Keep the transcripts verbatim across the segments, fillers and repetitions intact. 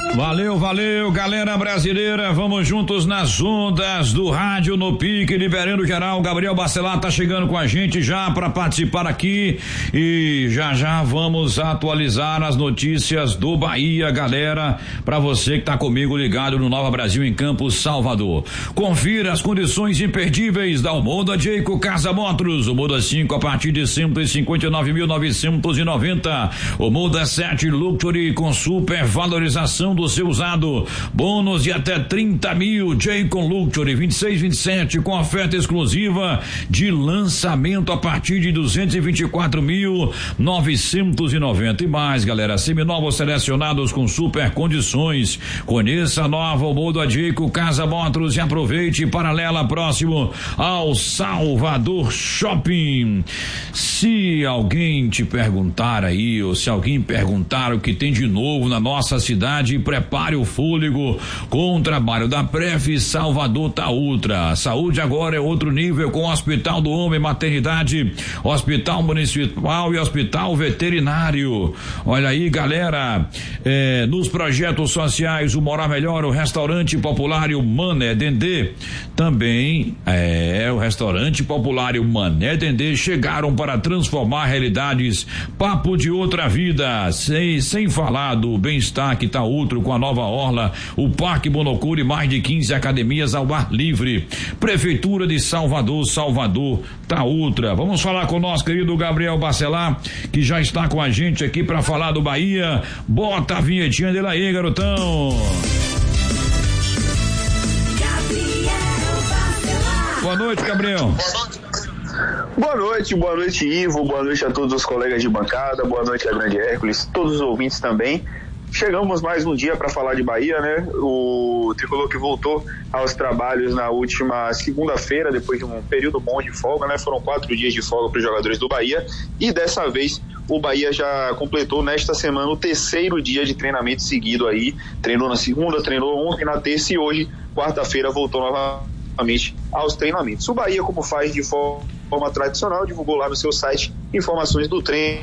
Valeu, valeu, galera brasileira, vamos juntos nas ondas do rádio no pique, liberando geral. Gabriel Bacelar tá chegando com a gente já para participar aqui e já já vamos atualizar as notícias do Bahia, galera, para você que tá comigo ligado no Nova Brasil em Campos, Salvador. Confira as condições imperdíveis da Moda Jayco Casa Motors, o Moda cinco a partir de cento e cinquenta e nove mil novecentos e noventa, o Moda sete Luxury com super valorização do seu usado, bônus de até trinta mil, Jayco Luxury vinte e seis, vinte e sete com oferta exclusiva de lançamento a partir de duzentos e vinte e quatro mil novecentos e noventa e mais, galera, seminovos selecionados com super condições. Conheça a nova Moda Jayco Casa Motors e aproveite, paralela próximo ao Salvador Shopping. Se alguém te perguntar aí, ou se alguém perguntar o que tem de novo na nossa cidade, prepare o fôlego com o trabalho da Pref Salvador tá Ultra. Saúde agora é outro nível com Hospital do Homem, Maternidade, Hospital Municipal e Hospital Veterinário. Olha aí, galera, é, nos projetos sociais, o Morar Melhor, o Restaurante Popular e o Mané Dendê, também é o Restaurante Popular e o Mané Dendê chegaram para transformar realidades. Papo de outra vida, sem, sem falar do bem-estar que tá outro com a nova orla, o Parque Monocure, mais de quinze academias ao ar livre. Prefeitura de Salvador, Salvador tá outra. Vamos falar com o nosso querido Gabriel Bacelar, que já está com a gente aqui para falar do Bahia. Bota a vinhetinha dele aí, garotão. Boa noite, Gabriel. Boa noite, boa noite, Ivo, boa noite a todos os colegas de bancada, boa noite a Grande Hércules, todos os ouvintes também. Chegamos mais um dia para falar de Bahia, né? O Tricolor que voltou aos trabalhos na última segunda-feira, depois de um período bom de folga, né? Foram quatro dias de folga para os jogadores do Bahia e dessa vez o Bahia já completou nesta semana o terceiro dia de treinamento seguido aí. Treinou na segunda, treinou ontem na terça e hoje, quarta-feira, voltou novamente aos treinamentos. O Bahia, como faz de forma tradicional, divulgou lá no seu site informações do treino.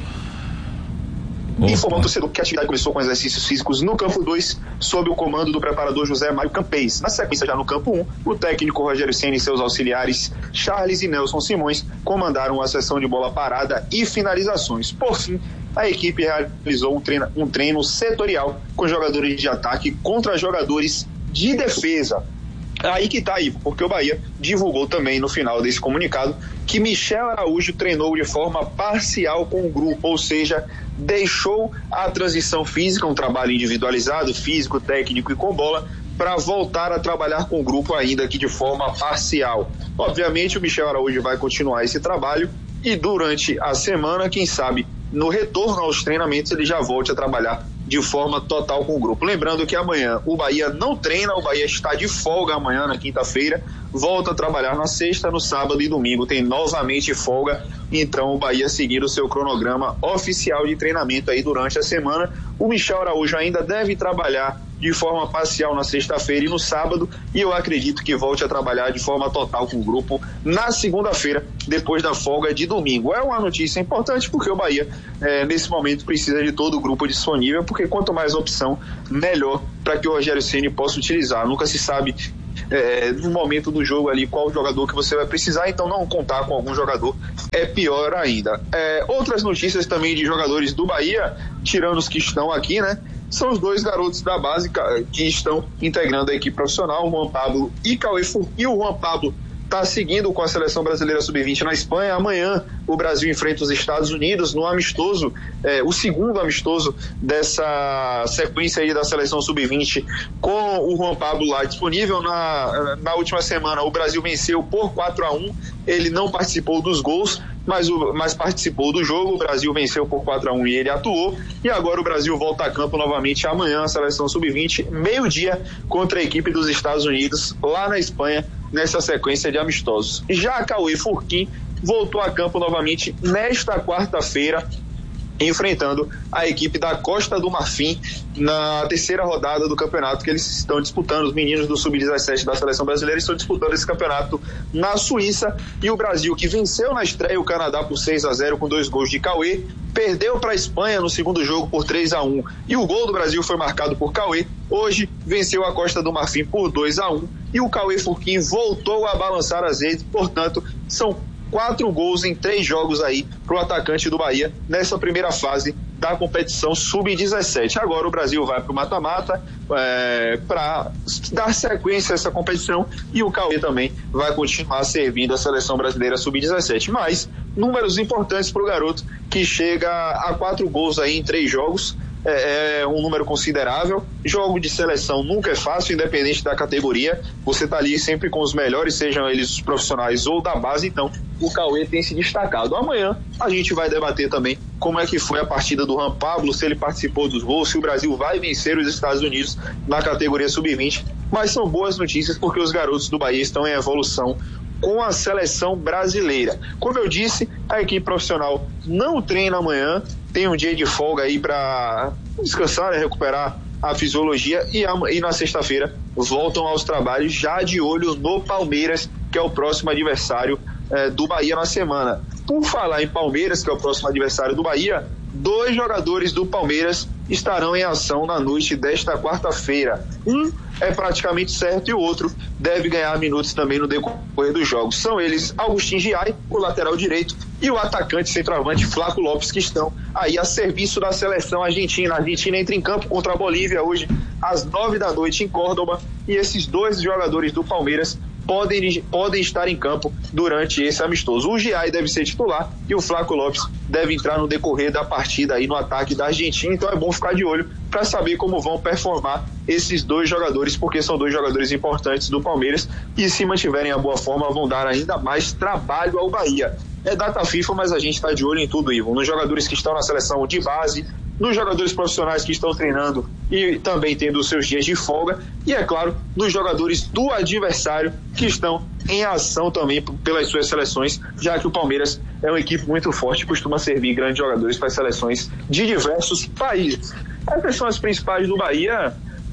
Informou ao torcedor que a atividade começou com exercícios físicos no campo dois, sob o comando do preparador José Mário Campês. Na sequência, já no campo um, o técnico Rogério Ceni e seus auxiliares Charles e Nelson Simões comandaram a sessão de bola parada e finalizações. Por fim, a equipe realizou um treino, um treino setorial com jogadores de ataque contra jogadores de defesa. Aí que tá, Ivo, porque o Bahia divulgou também no final desse comunicado que Michel Araújo treinou de forma parcial com o grupo, ou seja, deixou a transição física, um trabalho individualizado, físico, técnico e com bola, para voltar a trabalhar com o grupo ainda aqui de forma parcial. Obviamente o Michel Araújo vai continuar esse trabalho e durante a semana, quem sabe, no retorno aos treinamentos ele já volte a trabalhar de forma total com o grupo. Lembrando que amanhã o Bahia não treina, o Bahia está de folga amanhã na quinta-feira, volta a trabalhar na sexta, no sábado e domingo tem novamente folga, então o Bahia seguindo o seu cronograma oficial de treinamento aí durante a semana. O Michel Araújo ainda deve trabalhar de forma parcial na sexta-feira e no sábado, e eu acredito que volte a trabalhar de forma total com o grupo na segunda-feira, depois da folga de domingo. É uma notícia importante porque o Bahia, é, nesse momento, precisa de todo o grupo disponível, porque quanto mais opção, melhor para que o Rogério Ceni possa utilizar. Nunca se sabe É, no momento do jogo ali qual jogador que você vai precisar, então não contar com algum jogador é pior ainda. É, outras notícias também de jogadores do Bahia, tirando os que estão aqui, né, são os dois garotos da base que estão integrando a equipe profissional, o Juan Pablo e Cauê Furquim. E o Juan Pablo está seguindo com a seleção brasileira sub vinte na Espanha. Amanhã o Brasil enfrenta os Estados Unidos no amistoso, é, o segundo amistoso dessa sequência aí da seleção sub vinte, com o Juan Pablo lá disponível. Na, na última semana o Brasil venceu por quatro a um, ele não participou dos gols, mas, o, mas participou do jogo. O Brasil venceu por quatro a um e ele atuou, e agora o Brasil volta a campo novamente amanhã, a seleção sub vinte, meio-dia, contra a equipe dos Estados Unidos lá na Espanha, nessa sequência de amistosos. Já Cauê Furquim voltou a campo novamente nesta quarta-feira enfrentando a equipe da Costa do Marfim na terceira rodada do campeonato que eles estão disputando. Os meninos do sub dezessete da seleção brasileira estão disputando esse campeonato na Suíça, e o Brasil, que venceu na estreia o Canadá por seis a zero com dois gols de Cauê, perdeu para a Espanha no segundo jogo por três a um, e o gol do Brasil foi marcado por Cauê. Hoje venceu a Costa do Marfim por dois a um e o Cauê Furquim voltou a balançar as redes. Portanto, são quatro gols em três jogos aí para o atacante do Bahia nessa primeira fase da competição sub dezessete. Agora o Brasil vai para o mata-mata é, para dar sequência a essa competição, e o Cauê também vai continuar servindo a seleção brasileira sub dezessete. Mas números importantes para o garoto, que chega a quatro gols aí em três jogos. É, é um número considerável. Jogo de seleção nunca é fácil, independente da categoria. Você está ali sempre com os melhores, sejam eles os profissionais ou da base. Então o Cauê tem se destacado. Amanhã a gente vai debater também como é que foi a partida do Juan Pablo, se ele participou dos gols, se o Brasil vai vencer os Estados Unidos na categoria sub vinte. Mas são boas notícias, porque os garotos do Bahia estão em evolução com a seleção brasileira. Como eu disse, a equipe profissional não treina amanhã, tem um dia de folga aí para descansar, né, recuperar a fisiologia, e, a, e na sexta-feira voltam aos trabalhos, já de olho no Palmeiras, que é o próximo adversário eh, do Bahia na semana. Por falar em Palmeiras, que é o próximo adversário do Bahia, dois jogadores do Palmeiras estarão em ação na noite desta quarta-feira. Um é praticamente certo e o outro deve ganhar minutos também no decorrer dos jogos. São eles Agustin Giai, o lateral direito, e o atacante centroavante Flaco Lopes, que estão aí a serviço da seleção argentina. A Argentina entra em campo contra a Bolívia hoje às nove da noite em Córdoba, e esses dois jogadores do Palmeiras Podem, podem estar em campo durante esse amistoso. O Giai deve ser titular e o Flaco Lopes deve entrar no decorrer da partida aí no ataque da Argentina. Então é bom ficar de olho para saber como vão performar esses dois jogadores, porque são dois jogadores importantes do Palmeiras, e se mantiverem a boa forma vão dar ainda mais trabalho ao Bahia. É data FIFA, mas a gente está de olho em tudo, Ivo, nos jogadores que estão na seleção de base, nos jogadores profissionais que estão treinando e também tendo os seus dias de folga, e é claro, nos jogadores do adversário que estão em ação também pelas suas seleções, já que o Palmeiras é uma equipe muito forte e costuma servir grandes jogadores para as seleções de diversos países. Essas são as principais do Bahia,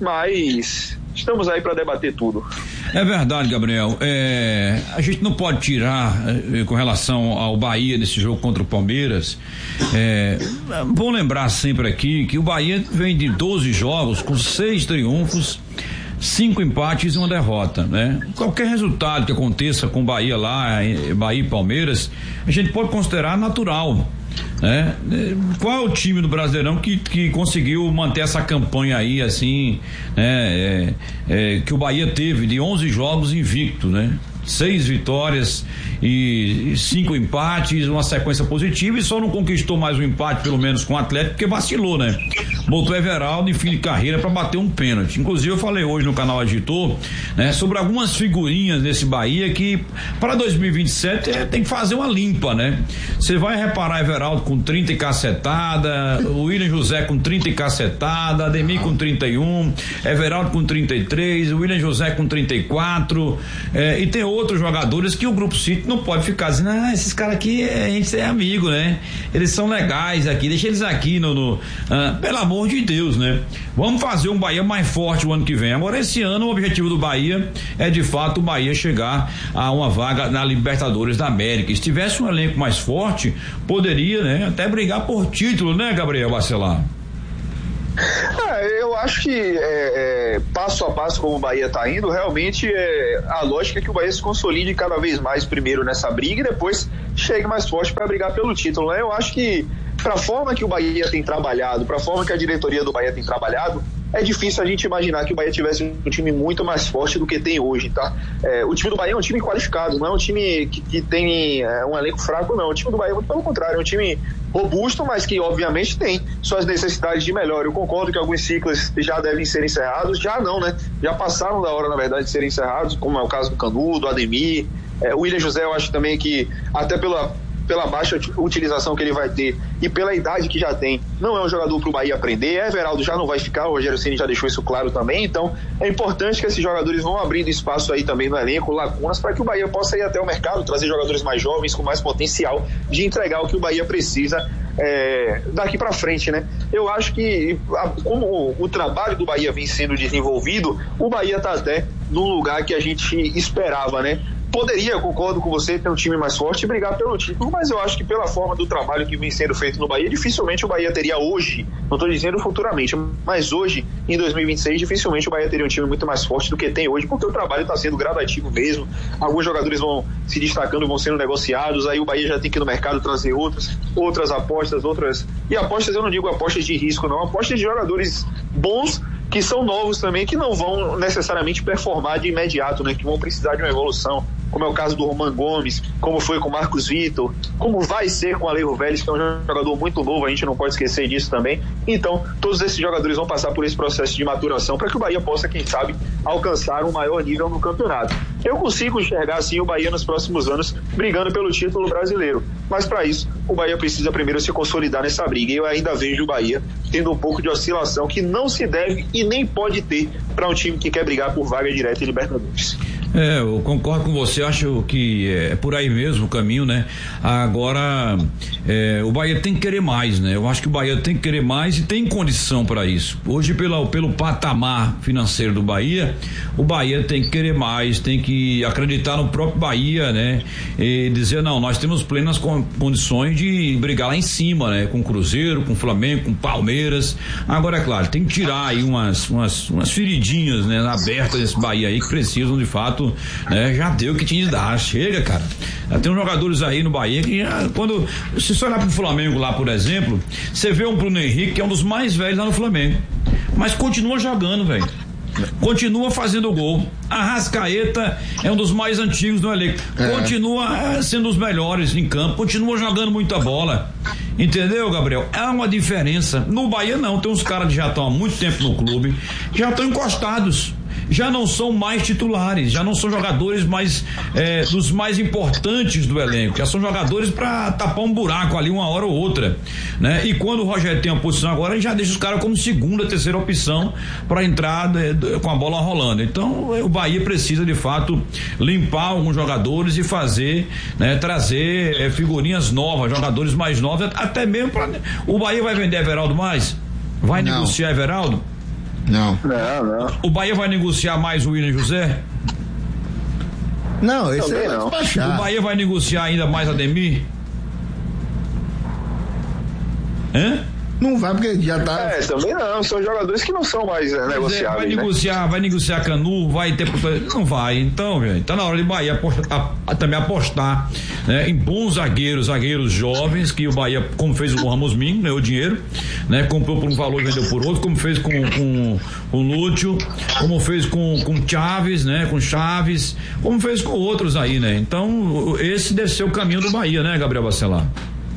mas estamos aí para debater tudo. É verdade, Gabriel. É, a gente não pode tirar é, com relação ao Bahia desse jogo contra o Palmeiras. É, bom lembrar sempre aqui que o Bahia vem de doze jogos com seis triunfos, cinco empates e uma derrota, né? Qualquer resultado que aconteça com o Bahia lá, Bahia e Palmeiras, a gente pode considerar natural. É, qual é o time do Brasileirão que, que conseguiu manter essa campanha aí, assim, né, é, é, que o Bahia teve de onze jogos invicto, né? Seis vitórias e cinco empates, uma sequência positiva, e só não conquistou mais um empate, pelo menos com o Atlético, porque vacilou, né? Botou Everaldo em fim de carreira para bater um pênalti. Inclusive eu falei hoje no canal Agitor, né, sobre algumas figurinhas nesse Bahia que para dois mil e vinte e sete é, tem que fazer uma limpa, né? Você vai reparar Everaldo com trinta e cacetada, o William José com trinta e cacetada, Ademir com trinta e um, Everaldo com trinta e três, o William José com trinta e quatro, é, e tem outros jogadores que o Grupo City não pode ficar dizendo, ah, esses caras aqui a gente é amigo, né? Eles são legais aqui, deixa eles aqui no, no ah, pelo amor de Deus, né? Vamos fazer um Bahia mais forte o ano que vem. Agora, esse ano o objetivo do Bahia é de fato o Bahia chegar a uma vaga na Libertadores da América. Se tivesse um elenco mais forte, poderia, né, até brigar por título, né, Gabriel Bacelar? É, eu acho que é, é, passo a passo como o Bahia está indo, realmente é, a lógica é que o Bahia se consolide cada vez mais primeiro nessa briga e depois chegue mais forte para brigar pelo título, né? Eu acho que para a forma que o Bahia tem trabalhado, para a forma que a diretoria do Bahia tem trabalhado, é difícil a gente imaginar que o Bahia tivesse um time muito mais forte do que tem hoje, tá? É, o time do Bahia é um time qualificado, não é um time que, que tem é, um elenco fraco, não. O time do Bahia, muito pelo contrário, é um time robusto, mas que obviamente tem suas necessidades de melhor. Eu concordo que alguns ciclos já devem ser encerrados, já não, né? Já passaram da hora, na verdade, de serem encerrados, como é o caso do Canu, do Ademir, é, o William José, eu acho também que até pela pela baixa utilização que ele vai ter e pela idade que já tem, não é um jogador para o Bahia aprender. Everaldo já não vai ficar, o Rogério Ceni já deixou isso claro também, então é importante que esses jogadores vão abrindo espaço aí também no elenco, lacunas, para que o Bahia possa ir até o mercado, trazer jogadores mais jovens, com mais potencial de entregar o que o Bahia precisa é, daqui para frente, né? Eu acho que a, como o, o trabalho do Bahia vem sendo desenvolvido, o Bahia tá até no lugar que a gente esperava, né? Poderia, concordo com você, ter um time mais forte e brigar pelo título, mas eu acho que pela forma do trabalho que vem sendo feito no Bahia, dificilmente o Bahia teria hoje, não estou dizendo futuramente, mas hoje, em dois mil e vinte e seis, dificilmente o Bahia teria um time muito mais forte do que tem hoje, porque o trabalho está sendo gradativo mesmo, alguns jogadores vão se destacando, vão sendo negociados, aí o Bahia já tem que ir no mercado trazer outras, outras apostas, outras, e apostas eu não digo apostas de risco não, apostas de jogadores bons, que são novos também, que não vão necessariamente performar de imediato, né? Que vão precisar de uma evolução, como é o caso do Roman Gomes, como foi com o Marcos Vitor, como vai ser com o Alejo Vélez, que é um jogador muito novo, a gente não pode esquecer disso também. Então, todos esses jogadores vão passar por esse processo de maturação para que o Bahia possa, quem sabe, alcançar um maior nível no campeonato. Eu consigo enxergar, assim, o Bahia nos próximos anos brigando pelo título brasileiro, mas para isso, o Bahia precisa primeiro se consolidar nessa briga, e eu ainda vejo o Bahia tendo um pouco de oscilação que não se deve e nem pode ter para um time que quer brigar por vaga direta em Libertadores. É, eu concordo com você, acho que é por aí mesmo o caminho, né? Agora, é, o Bahia tem que querer mais, né? Eu acho que o Bahia tem que querer mais e tem condição para isso. Hoje, pela, pelo patamar financeiro do Bahia, o Bahia tem que querer mais, tem que acreditar no próprio Bahia, né? E dizer, não, nós temos plenas condições de brigar lá em cima, né? Com o Cruzeiro, com o Flamengo, com o Palmeiras. Agora, é claro, tem que tirar aí umas, umas, umas feridinhas, né? Abertas desse Bahia aí que precisam de fato, né? Já deu o que tinha de dar, chega, cara. Já tem uns jogadores aí no Bahia que já, quando, se você olhar pro Flamengo lá, por exemplo, você vê um Bruno Henrique que é um dos mais velhos lá no Flamengo, mas continua jogando, velho. Continua fazendo gol. Arrascaeta é um dos mais antigos do elenco. É. Continua sendo os melhores em campo. Continua jogando muita bola. Entendeu, Gabriel? É uma diferença. No Bahia não, tem uns caras que já estão há muito tempo no clube, já estão encostados. Já não são mais titulares, já não são jogadores mais é, dos mais importantes do elenco, já são jogadores para tapar um buraco ali uma hora ou outra, né? E quando o Rogério tem a posição agora, ele já deixa os caras como segunda, terceira opção para entrar de, de, com a bola rolando. Então o Bahia precisa de fato limpar alguns jogadores e fazer, né, trazer é, figurinhas novas, jogadores mais novos, até mesmo para o Bahia vai vender Everaldo mais? Vai não. negociar Everaldo? Não. Não, não. O Bahia vai negociar mais o William José? Não, esse aí não. O Bahia vai negociar ainda mais Ademir? Hã? Não vai, porque já tá. É, também não, são jogadores que não são mais é, negociáveis. Vai negociar, né? vai negociar Canu, vai ter. Não vai, então, velho. Tá na hora de Bahia apostar, a, também apostar, né, em bons zagueiros, zagueiros jovens, que o Bahia, como fez com o Ramos Mingo, ganhou dinheiro, né? Comprou por um valor e vendeu por outro, como fez com, com, com o Lúcio, como fez com, com Chaves, né? Com Chaves, como fez com outros aí, né? Então, esse deve ser o caminho do Bahia, né, Gabriel Bacelar?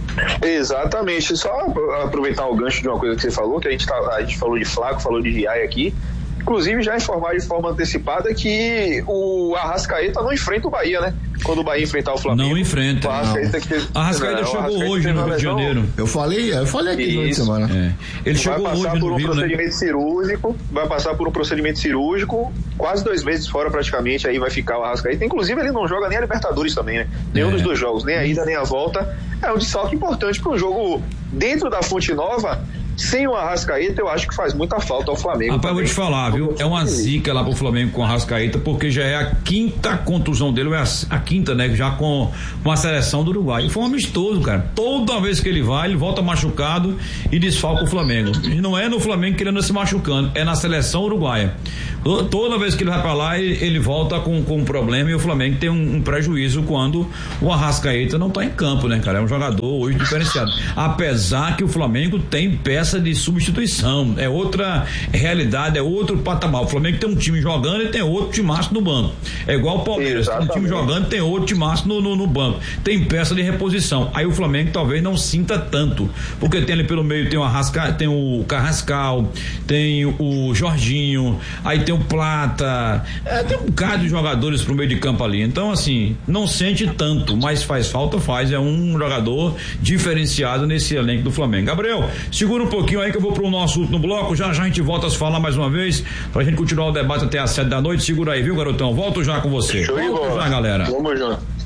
Exatamente, só aproveitar o gancho de uma coisa que você falou, que a gente, tá, a gente falou de Flaco, falou de Riai aqui, inclusive já informar de forma antecipada que o Arrascaeta não enfrenta o Bahia, né? Quando o Bahia enfrentar o Flamengo. Não enfrenta. O Arrascaeta, que teve, Arrascaeta não, chegou Arrascaeta hoje no Rio de Janeiro. Eu falei, eu falei aqui no fim de semana. É. Ele chegou vai passar hoje por um Rio, procedimento né? cirúrgico, vai passar por um procedimento cirúrgico, quase dois meses fora praticamente, aí vai ficar o Arrascaeta. Inclusive ele não joga nem a Libertadores também, né? Nenhum é. dos dois jogos, nem a ida nem a volta. É um desfalque importante para um jogo dentro da Fonte Nova. Sem o Arrascaeta, eu acho que faz muita falta ao Flamengo. Rapaz, eu vou te falar, viu? É uma zica lá pro Flamengo com o Arrascaeta, porque já é a quinta contusão dele, é a, a quinta, né? Já com, com a seleção do Uruguai. E foi um amistoso, cara. Toda vez que ele vai, ele volta machucado e desfalca o Flamengo. E não é no Flamengo que ele anda se machucando, é na seleção uruguaia. Toda vez que ele vai pra lá, ele, ele volta com, com um problema e o Flamengo tem um, um prejuízo quando o Arrascaeta não tá em campo, né, cara? É um jogador hoje diferenciado. Apesar que o Flamengo tem peça de substituição, é outra realidade, é outro patamar. O Flamengo tem um time jogando e tem outro timaço no banco. É igual o Palmeiras, Exatamente. tem um time jogando e tem outro timaço no, no, no banco. Tem peça de reposição. Aí o Flamengo talvez não sinta tanto, porque tem ali pelo meio tem o Arrasca, tem o Carrascal, tem o Jorginho, aí tem o Plata, é, tem um bocado de jogadores pro meio de campo ali. Então, assim, não sente tanto, mas faz falta, faz. É um jogador diferenciado nesse elenco do Flamengo. Gabriel, segura um pouquinho aí que eu vou pro nosso último bloco, já já a gente volta a se falar mais uma vez, pra gente continuar o debate até às sete da noite. Segura aí, viu, garotão? Volto já com você. Show Volto já, galera. Vamos junto.